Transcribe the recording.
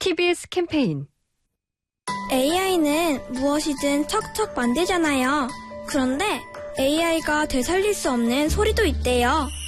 TBS 캠페인. AI는 무엇이든 척척 만들잖아요. 그런데 AI가 되살릴 수 없는 소리도 있대요.